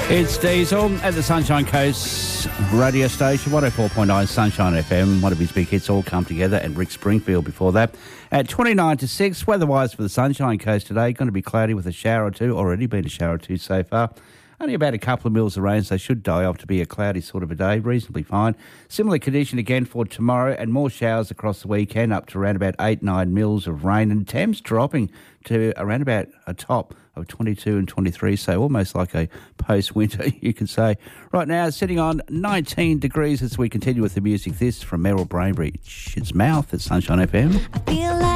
It's Diesel at the Sunshine Coast radio station, 104.9 Sunshine FM. One of his big hits all come together, and Rick Springfield before that. At 29 to 6, weather-wise for the Sunshine Coast today, going to be cloudy with a shower or two. Already been a shower or two so far. Only about a couple of mils of rain, so should die off to be a cloudy sort of a day. Reasonably fine. Similar condition again for tomorrow, and more showers across the weekend, up to around about 8-9 mils of rain. And temps dropping to around about a top of 22 and 23, so almost like a post-winter, you could say. Right now, sitting on 19 degrees as we continue with the music. This from Merrill Brainbury. It's Mouth at Sunshine FM. I feel like